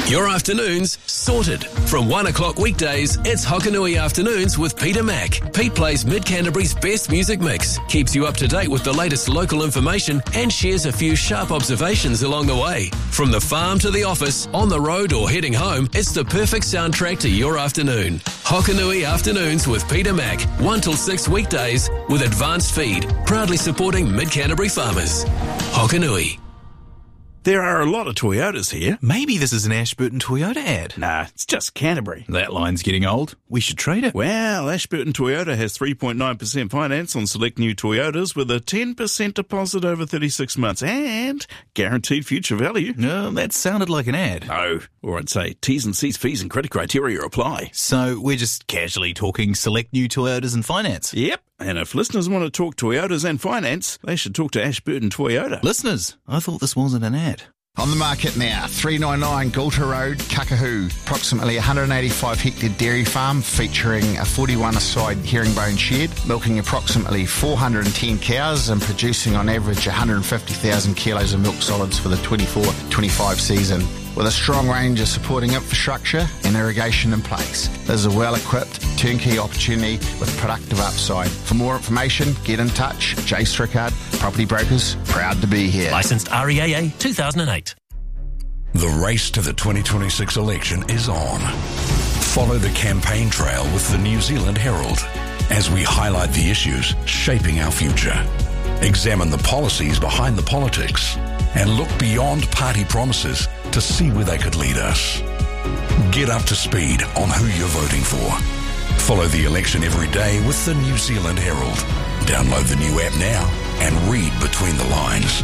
Your afternoons sorted. From 1 o'clock weekdays, it's Hokanui Afternoons with Peter Mack. Pete plays Mid-Canterbury's best music mix, keeps you up to date with the latest local information, and shares a few sharp observations along the way. From the farm to the office, on the road or heading home, it's the perfect soundtrack to your afternoon. Hokanui Afternoons with Peter Mack, 1 till 6 weekdays with Advanced Feed, proudly supporting Mid-Canterbury farmers. Hokanui. There are a lot of Toyotas here. Maybe this is an Ashburton Toyota ad. Nah, it's just Canterbury. That line's getting old. We should trade it. Well, Ashburton Toyota has 3.9% finance on select new Toyotas with a 10% deposit over 36 months and guaranteed future value. No, that sounded like an ad. No, or I'd say T's and C's, fees and credit criteria apply. So we're just casually talking select new Toyotas and finance. Yep, and if listeners want to talk Toyotas and finance, they should talk to Ashburton Toyota. Listeners, I thought this wasn't an ad. On the market now, 399 Galter Road, Kakahoo. Approximately 185 hectare dairy farm featuring a 41-a-side herringbone shed, milking approximately 410 cows and producing on average 150,000 kilos of milk solids for the 24-25 season. With a strong range of supporting infrastructure and irrigation in place, there's a well-equipped turnkey opportunity with productive upside. For more information, get in touch. Jay Strickard, Property Brokers, proud to be here. Licensed REAA 2008. The race to the 2026 election is on. Follow the campaign trail with the New Zealand Herald as we highlight the issues shaping our future, examine the policies behind the politics, and look beyond party promises to see where they could lead us. Get up to speed on who you're voting for. Follow the election every day with the New Zealand Herald. Download the new app now and read between the lines.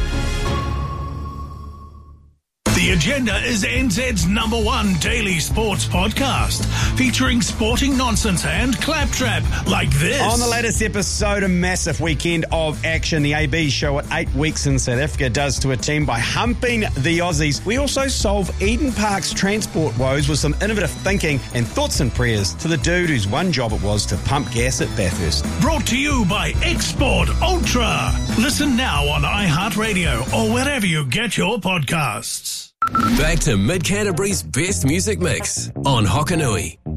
The Agenda is NZ's #1 daily sports podcast, featuring sporting nonsense and claptrap like this. On the latest episode, a massive weekend of action. The AB show what 8 weeks in South Africa does to a team by humping the Aussies. We also solve Eden Park's transport woes with some innovative thinking and thoughts and prayers to the dude whose one job it was to pump gas at Bathurst. Brought to you by Export Ultra. Listen now on iHeartRadio or wherever you get your podcasts. Back to Mid-Canterbury's best music mix on Hokanui.